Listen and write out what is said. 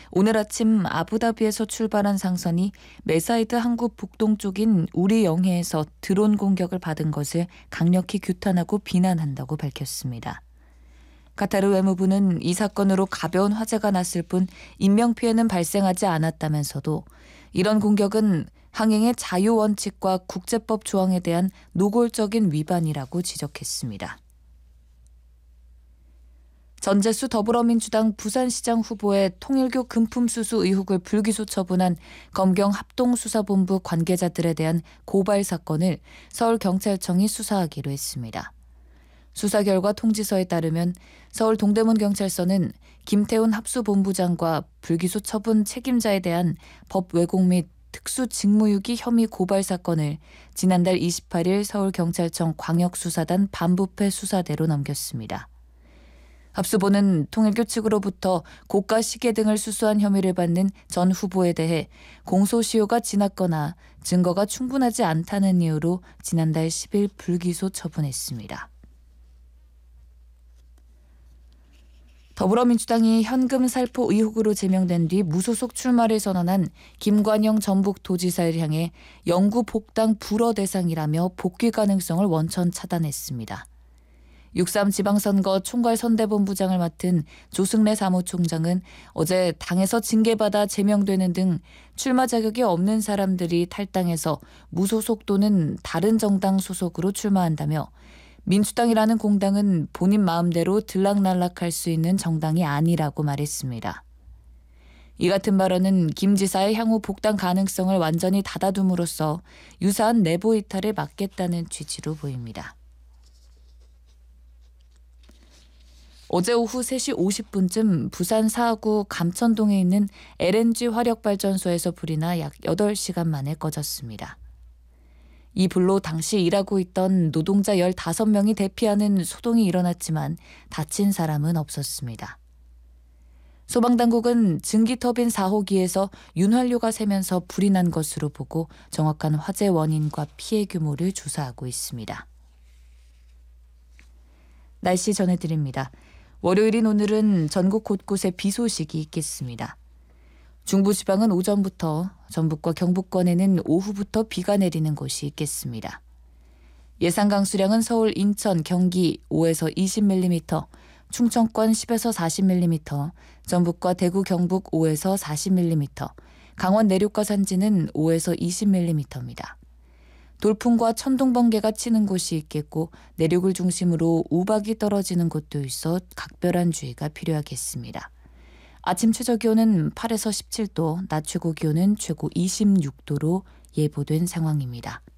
오늘 아침 아부다비에서 출발한 상선이 메사이드 항구 북동쪽인 우리 영해에서 드론 공격을 받은 것을 강력히 규탄하고 비난한다고 밝혔습니다. 카타르 외무부는 이 사건으로 가벼운 화재가 났을 뿐 인명피해는 발생하지 않았다면서도 이런 공격은 항행의 자유 원칙과 국제법 조항에 대한 노골적인 위반이라고 지적했습니다. 전재수 더불어민주당 부산시장 후보의 통일교 금품수수 의혹을 불기소 처분한 검경 합동수사본부 관계자들에 대한 고발 사건을 서울경찰청이 수사하기로 했습니다. 수사 결과 통지서에 따르면 서울 동대문경찰서는 김태훈 합수본부장과 불기소 처분 책임자에 대한 법 왜곡 및 특수직무유기 혐의 고발 사건을 지난달 28일 서울경찰청 광역수사단 반부패 수사대로 넘겼습니다. 합수본은 통일교 측으로부터 고가 시계 등을 수수한 혐의를 받는 전 후보에 대해 공소시효가 지났거나 증거가 충분하지 않다는 이유로 지난달 10일 불기소 처분했습니다. 더불어민주당이 현금 살포 의혹으로 제명된 뒤 무소속 출마를 선언한 김관영 전북도지사를 향해 영구 복당 불허 대상이라며 복귀 가능성을 원천 차단했습니다. 6.3 지방선거 총괄선대본부장을 맡은 조승래 사무총장은 어제 당에서 징계받아 제명되는 등 출마 자격이 없는 사람들이 탈당해서 무소속 또는 다른 정당 소속으로 출마한다며 민주당이라는 공당은 본인 마음대로 들락날락할 수 있는 정당이 아니라고 말했습니다. 이 같은 발언은 김 지사의 향후 복당 가능성을 완전히 닫아둠으로써 유사한 내부 이탈을 막겠다는 취지로 보입니다. 어제 오후 3시 50분쯤 부산 사구 감천동에 있는 LNG 화력발전소에서 불이 나 약 8시간 만에 꺼졌습니다. 이 불로 당시 일하고 있던 노동자 15명이 대피하는 소동이 일어났지만 다친 사람은 없었습니다. 소방당국은 증기터빈 4호기에서 윤활유가 새면서 불이 난 것으로 보고 정확한 화재 원인과 피해 규모를 조사하고 있습니다. 날씨 전해드립니다. 월요일인 오늘은 전국 곳곳에 비 소식이 있겠습니다. 중부지방은 오전부터, 전북과 경북권에는 오후부터 비가 내리는 곳이 있겠습니다. 예상 강수량은 서울, 인천, 경기 5에서 20mm, 충청권 10에서 40mm, 전북과 대구, 경북 5에서 40mm, 강원 내륙과 산지는 5에서 20mm입니다. 돌풍과 천둥, 번개가 치는 곳이 있겠고 내륙을 중심으로 우박이 떨어지는 곳도 있어 각별한 주의가 필요하겠습니다. 아침 최저 기온은 8에서 17도, 낮 최고 기온은 최고 26도로 예보된 상황입니다.